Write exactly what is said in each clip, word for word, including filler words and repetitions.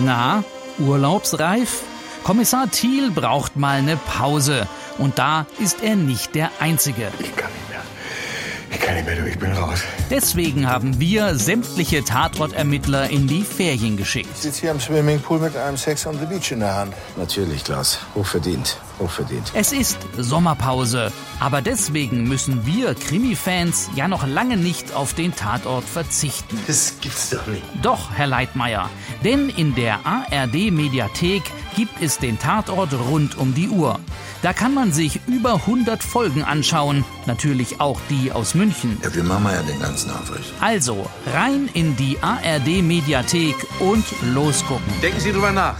Na, urlaubsreif? Kommissar Thiel braucht mal eine Pause. Und da ist er nicht der Einzige. Ich kann nicht mehr. Ich kann nicht mehr, du, ich bin raus. Deswegen haben wir sämtliche Tatortermittler in die Ferien geschickt. Ich sitze hier am Swimmingpool mit einem Sex on the Beach in der Hand. Natürlich, Klaus. Hochverdient. Hochverdient. Es ist Sommerpause. Aber deswegen müssen wir Krimi-Fans ja noch lange nicht auf den Tatort verzichten. Das gibt's doch nicht. Doch, Herr Leitmayr. Denn in der A R D-Mediathek gibt es den Tatort rund um die Uhr. Da kann man sich über hundert Folgen anschauen. Natürlich auch die aus München. Ja, wir machen ja den ganzen Aufricht. Also rein in die A R D-Mediathek und losgucken. Denken Sie drüber nach.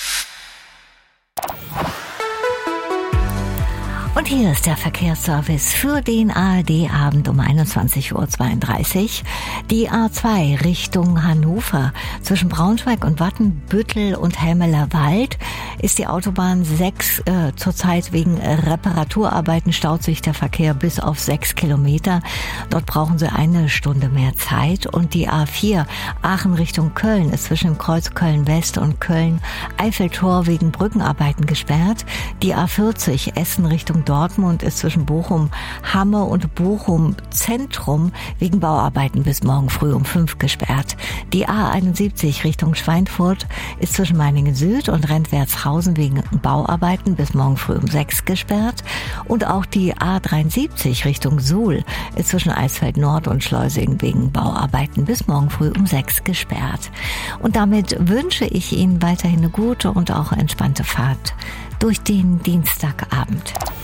Und hier ist der Verkehrsservice für den A R D-Abend um einundzwanzig Uhr zweiunddreißig. Die A zwei Richtung Hannover zwischen Braunschweig und Wattenbüttel und Helmeler-Wald ist die Autobahn sechs äh, zurzeit wegen Reparaturarbeiten staut sich der Verkehr bis auf sechs Kilometer. Dort brauchen sie eine Stunde mehr Zeit. Und die A vier Aachen Richtung Köln ist zwischen dem Kreuz Köln-West und Köln-Eiffeltor wegen Brückenarbeiten gesperrt. Die A vierzig Essen Richtung Dortmund ist zwischen Bochum Hamme und Bochum Zentrum wegen Bauarbeiten bis morgen früh um fünf gesperrt. Die A einundsiebzig Richtung Schweinfurt ist zwischen Meiningen Süd und Rentwertshausen wegen Bauarbeiten bis morgen früh um sechs gesperrt. Und auch die A dreiundsiebzig Richtung Suhl ist zwischen Eisfeld Nord und Schleusing wegen Bauarbeiten bis morgen früh um sechs gesperrt. Und damit wünsche ich Ihnen weiterhin eine gute und auch entspannte Fahrt durch den Dienstagabend.